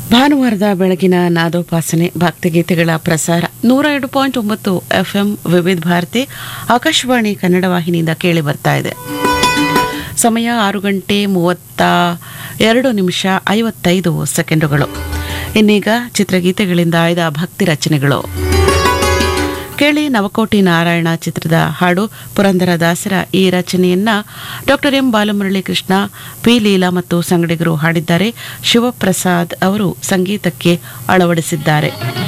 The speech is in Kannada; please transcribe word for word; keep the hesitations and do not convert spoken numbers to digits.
ಭಾನುವಾರದ ಬೆಳಗಿನ ನಾದೋಪಾಸನೆ ಭಕ್ತಿಗೀತೆಗಳ ಪ್ರಸಾರ ನೂರ ಎರಡು ಪಾಯಿಂಟ್ ಒಂಬತ್ತು ಎಫ್ಎಂ ವಿವಿಧ ಭಾರತಿ ಆಕಾಶವಾಣಿ ಕನ್ನಡ ವಾಹಿನಿಯಿಂದ ಕೇಳಿ ಬರ್ತಾ ಇದೆ. ಸಮಯ ಆರು ಗಂಟೆ ಮೂವತ್ತ ಎರಡು ನಿಮಿಷ ಐವತ್ತೈದು ಸೆಕೆಂಡುಗಳು. ಇನ್ನೀಗ ಚಿತ್ರಗೀತೆಗಳಿಂದ ಆಯ್ದ ಭಕ್ತಿ ರಚನೆಗಳು. ಕೇಳಿ ನವಕೋಟಿ ನಾರಾಯಣ ಚಿತ್ರದ ಹಾಡು. ಪುರಂದರದಾಸರ ಈ ರಚನೆಯನ್ನ doctor M Balamurali Krishna, P Leela ಮತ್ತು ಸಂಗಡಿಗರು ಹಾಡಿದ್ದಾರೆ. ಶಿವಪ್ರಸಾದ್ ಅವರು ಸಂಗೀತಕ್ಕೆ ಅಳವಡಿಸಿದ್ದಾರೆ.